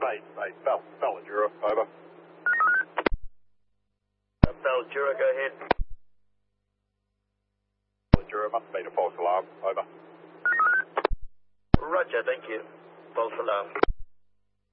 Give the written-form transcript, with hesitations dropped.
Belladura, over. Belladura, go ahead. Belladura, must be a false alarm, over. Roger, thank you. False alarm.